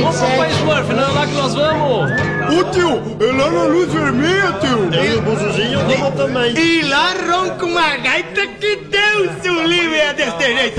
Vamos, papai Smurf, não é lá que nós vamos. Ô tio, é lá na luz vermelha, tio. Eu e o Buzuzinho vamos também. E lá ronca uma gaita que Deus o livre é deste jeito.